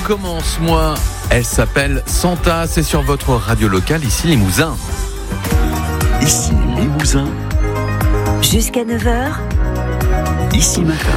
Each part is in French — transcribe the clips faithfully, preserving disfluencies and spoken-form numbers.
commence, moi. Elle s'appelle Santa, c'est sur votre radio locale, ici Limousin. Ici Limousin. Jusqu'à neuf heures. Ici Matin.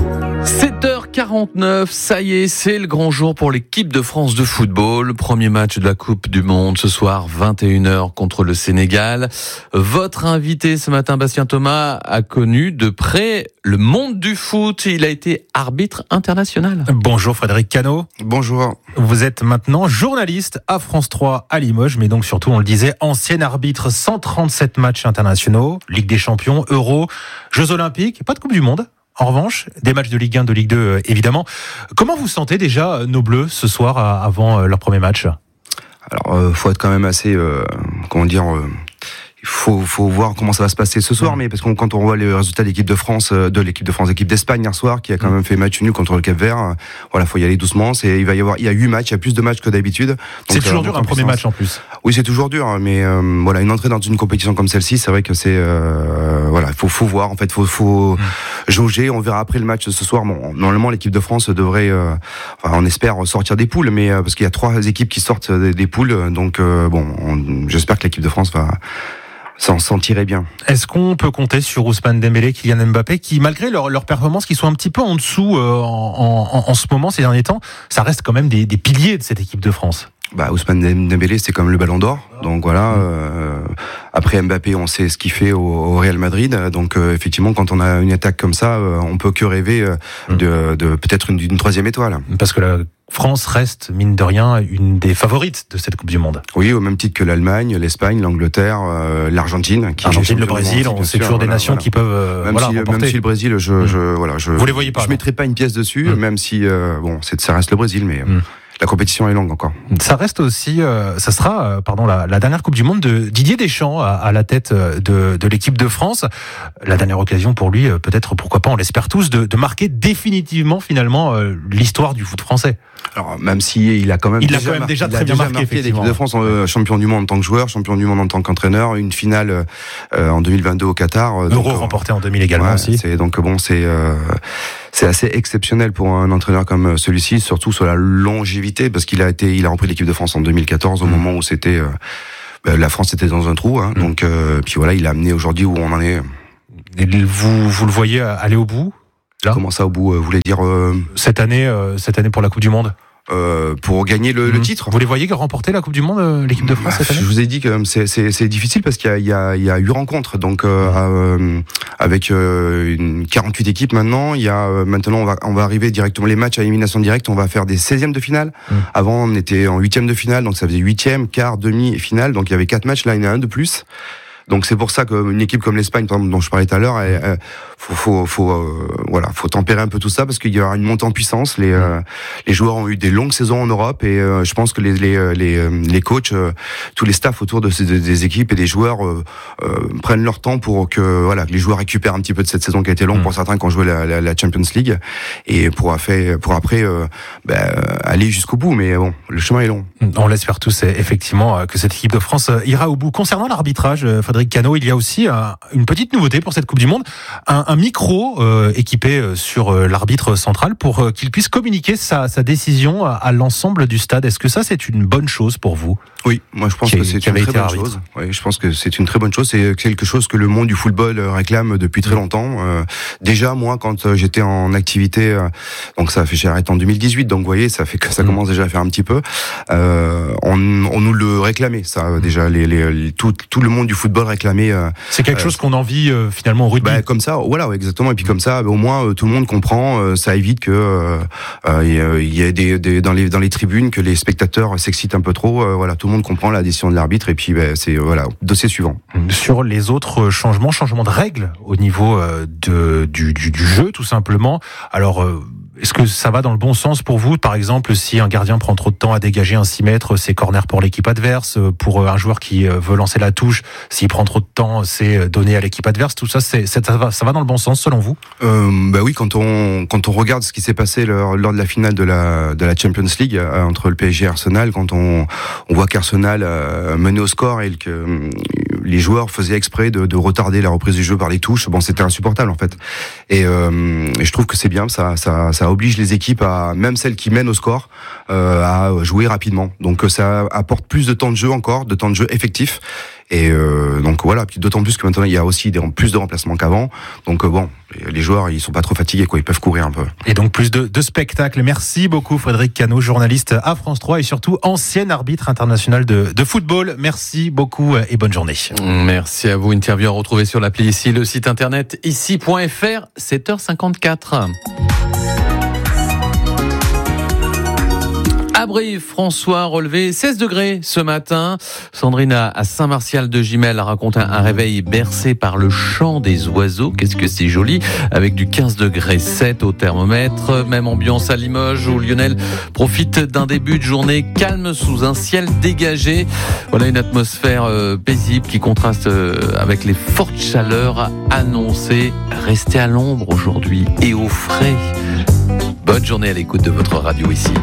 sept heures quarante-neuf, ça y est, c'est le grand jour pour l'équipe de France de football. Premier match de la Coupe du Monde ce soir, vingt et une heures contre le Sénégal. Votre invité ce matin, Bastien Thomas, a connu de près le monde du foot. Il a été arbitre international. Bonjour Frédéric Cano. Bonjour. Vous êtes maintenant journaliste à France trois à Limoges, mais donc surtout, on le disait, ancien arbitre, cent trente-sept matchs internationaux, Ligue des Champions, Euro, Jeux Olympiques, pas de Coupe du Monde. En revanche, des matchs de Ligue un, de Ligue deux, évidemment. Comment vous sentez déjà nos Bleus ce soir avant leur premier match ? Alors, euh, faut être quand même assez, euh, comment dire, euh, il faut, faut voir comment ça va se passer ce soir, mais parce que quand on voit les résultats de l'équipe de France, de l'équipe de France, l'équipe d'Espagne hier soir, qui a quand même fait match nul contre le Cap-Vert, voilà, faut y aller doucement. C'est, il va y avoir, il y a huit matchs, il y a plus de matchs que d'habitude. Donc, c'est toujours euh, dur un premier match en plus. Oui, c'est toujours dur, mais euh, voilà, une entrée dans une compétition comme celle-ci, c'est vrai que c'est, euh, voilà, il faut, faut voir, en fait, faut, faut mmh. jauger. On verra après le match ce soir. Bon, normalement, l'équipe de France devrait, euh, enfin, on espère sortir des poules, mais euh, parce qu'il y a trois équipes qui sortent des, des poules, donc euh, bon, on, j'espère que l'équipe de France va s'en sortirait bien. Est-ce qu'on peut compter sur Ousmane Dembélé, Kylian Mbappé, qui malgré leur, leur performance, qui sont un petit peu en dessous euh, en, en, en ce moment, ces derniers temps, ça reste quand même des, des piliers de cette équipe de France? Bah, Ousmane Dembélé, c'est comme le Ballon d'Or. Donc voilà. Euh, après Mbappé, on sait ce qu'il fait au, au Real Madrid. Donc euh, effectivement, quand on a une attaque comme ça, euh, on peut que rêver euh, de, de peut-être une, d'une troisième étoile. Parce que la France reste, mine de rien, une des favorites de cette Coupe du Monde. Oui, au même titre que l'Allemagne, l'Espagne, l'Angleterre, euh, l'Argentine. Qui L'Argentine, le Brésil, on sait toujours des voilà, nations voilà. qui peuvent euh, même, voilà, si, remporter. même si le Brésil, je, mmh. je voilà, je. Vous les voyez pas. Je non. mettrai pas une pièce dessus, mmh. même si euh, bon, c'est, ça reste le Brésil, mais. Mmh. La compétition est longue encore. Ça reste aussi, euh, ça sera, euh, pardon, la, la dernière Coupe du Monde de Didier Deschamps à, à la tête de, de l'équipe de France. La dernière occasion pour lui, euh, peut-être, pourquoi pas, on l'espère tous, de, de marquer définitivement, finalement, euh, l'histoire du foot français. Alors, même si il a quand même il déjà, a quand même marqué, déjà il très a bien déjà marqué, marqué effectivement. l'équipe de France, euh, champion du monde en tant que joueur, champion du monde en tant qu'entraîneur, une finale euh, en deux mille vingt-deux au Qatar. Euro donc, remporté en deux mille également ouais, aussi. C'est, donc bon, c'est euh, c'est assez exceptionnel pour un entraîneur comme celui-ci, surtout sur la longévité, parce qu'il a été, il a repris l'équipe de France en deux mille quatorze au mmh. moment où c'était euh, la France était dans un trou, hein, mmh. donc euh, puis voilà, il a amené aujourd'hui où on en est. Et vous vous le voyez aller au bout là ? Comment ça au bout ? Vous voulez dire euh... cette année, euh, cette année pour la Coupe du Monde ? Euh, pour gagner le, mmh. le titre. Vous les voyez remporter la Coupe du Monde, l'équipe de France, cette année ? Je vous ai dit que c'est, c'est, c'est difficile parce qu'il y a, il y a, il y a huit rencontres, donc euh, euh, avec euh, une quarante-huit équipes maintenant. Il y a euh, maintenant on va on va arriver directement les matchs à élimination directe. On va faire des seizièmes de finale. Mmh. Avant on était en huitième de finale, donc ça faisait huitième, quart, demi et finale. Donc il y avait quatre matchs. Là il y en a un de plus. Donc c'est pour ça qu'une équipe comme l'Espagne, par exemple, dont je parlais tout à l'heure, elle, elle, faut, faut, faut, euh, voilà, faut tempérer un peu tout ça parce qu'il y aura une montée en puissance. Les, euh, les joueurs ont eu des longues saisons en Europe et euh, je pense que les, les, les, les coachs, euh, tous les staffs autour de ces des équipes et des joueurs euh, euh, prennent leur temps pour que, voilà, que les joueurs récupèrent un petit peu de cette saison qui a été longue mmh. pour certains qui ont joué la, la, la Champions League et pour, fait, pour après euh, bah, aller jusqu'au bout. Mais bon, le chemin est long. On l'espère tous effectivement que cette équipe de France ira au bout. Concernant l'arbitrage, Frédéric Cano, il y a aussi un, une petite nouveauté pour cette Coupe du Monde, un, un micro euh, équipé sur euh, l'arbitre central pour euh, qu'il puisse communiquer sa, sa décision à, à l'ensemble du stade. Est-ce que ça, c'est une bonne chose pour vous ? Oui, moi je pense qui, que c'est une très bonne arbitre. chose. Oui, je pense que c'est une très bonne chose. C'est quelque chose que le monde du football réclame depuis très longtemps. Euh, déjà, moi, quand j'étais en activité, euh, donc ça fait, j'ai arrêté en deux mille dix-huit, donc vous voyez, ça fait que ça commence déjà à faire un petit peu. Euh, on, on nous le réclamait, ça déjà. Les, les, les, tout, tout le monde du football réclamait. Euh, c'est quelque euh, chose qu'on envie euh, finalement au rugby. Bah, comme ça, voilà, exactement. Et puis comme ça, au moins euh, tout le monde comprend. Euh, ça évite que euh, euh, il y ait des, des dans les dans les tribunes que les spectateurs s'excitent un peu trop. Euh, voilà, tout le monde comprend la décision de l'arbitre et puis bah, c'est voilà, dossier suivant. Sur les autres changements, changements de règles au niveau euh, de du, du du jeu tout simplement. Alors euh, est-ce que ça va dans le bon sens pour vous ? Par exemple, si un gardien prend trop de temps à dégager un six mètres, c'est corner pour l'équipe adverse. Pour un joueur qui veut lancer la touche, s'il prend trop de temps, c'est donné à l'équipe adverse. Tout ça, c'est, c'est, ça, va, ça va dans le bon sens selon vous ? euh, Bah oui, quand on quand on regarde ce qui s'est passé lors, lors de la finale de la de la Champions League euh, entre le P S G et Arsenal, quand on on voit qu'Arsenal euh, menait au score et que les joueurs faisaient exprès de, de retarder la reprise du jeu par les touches. Bon, c'était insupportable en fait. Et, euh, et je trouve que c'est bien, ça, ça, ça oblige les équipes à, même celles qui mènent au score, euh, à jouer rapidement. Donc ça apporte plus de temps de jeu encore, de temps de jeu effectif. Et euh, donc voilà, puis d'autant plus que maintenant il y a aussi des, plus de remplacements qu'avant. Donc euh, bon, les, les joueurs ils sont pas trop fatigués, quoi, ils peuvent courir un peu. Et donc plus de, de spectacles. Merci beaucoup Frédéric Cano, journaliste à France trois et surtout ancien arbitre international de, de football. Merci beaucoup et bonne journée. Merci à vous. Interview à retrouver sur l'appli ici, le site internet ici point f r, sept heures cinquante-quatre. À Brive, François relevé seize degrés ce matin. Sandrine à Saint-Martial-de-Gimel raconte un réveil bercé par le chant des oiseaux. Qu'est-ce que c'est joli, avec du quinze degrés sept au thermomètre. Même ambiance à Limoges où Lionel profite d'un début de journée calme sous un ciel dégagé. Voilà une atmosphère euh, paisible qui contraste euh, avec les fortes chaleurs annoncées. Restez à l'ombre aujourd'hui et au frais. Bonne journée à l'écoute de votre radio ici.